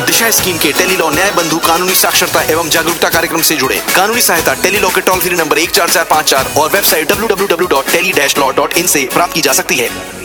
दिशा scheme के tele law न्याय बंधु कानूनी साक्षरता एवं जागरूकता कार्यक्रम से जुड़े। कानूनी सहायता टेली लॉ के टोल फ्री नंबर 14454 और वेबसाइट www.tele-law.in से प्राप्त की जा सकती है।